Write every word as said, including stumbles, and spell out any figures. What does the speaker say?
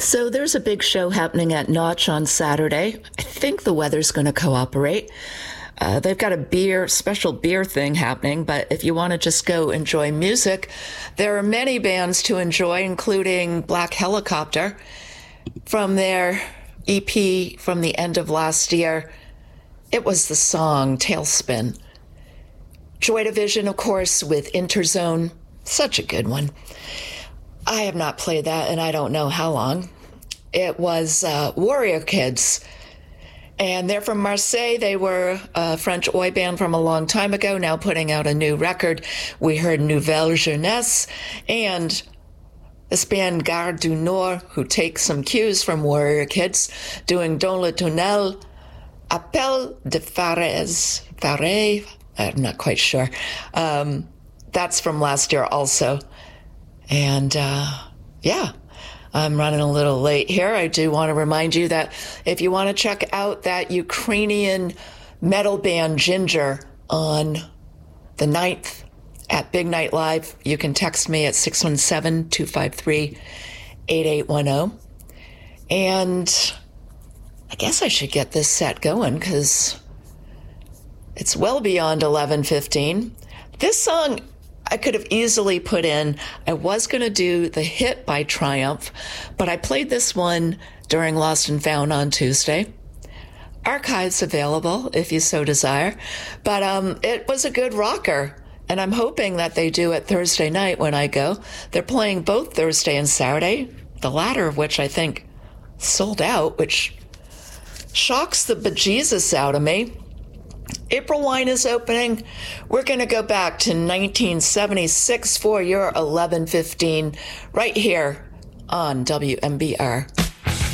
So there's a big show happening at Notch on Saturday. I think the weather's going to cooperate. Uh, they've got a beer, special beer thing happening, but if you want to just go enjoy music, there are many bands to enjoy, including Black Helicopter from their E P from the end of last year. It was the song Tailspin. Joy Division, of course, with Interzone. Such a good one. I have not played that, and I don't know how long. It was uh, Warrior Kids, and they're from Marseille. They were a French oi band from a long time ago, now putting out a new record. We heard Nouvelle Jeunesse, and this band Gare du Nord, who takes some cues from Warrior Kids, doing Dans le Tunnel, Appel de Fares, Fares, I'm not quite sure. Um, that's from last year also. And, uh, yeah, I'm running a little late here. I do want to remind you that if you want to check out that Ukrainian metal band Ginger on the ninth at Big Night Live, you can text me at six one seven, two five three, eight eight one zero. And I guess I should get this set going because it's well beyond eleven fifteen. This song I could have easily put in. I was going to do The Hit by Triumph, but I played this one during Lost and Found on Tuesday. Archives available if you so desire. But um, it was a good rocker, and I'm hoping that they do it Thursday night when I go. They're playing both Thursday and Saturday, the latter of which I think sold out, which shocks the bejesus out of me. April Wine is opening. We're going to go back to nineteen seventy-six for your eleven fifteen right here on W M B R.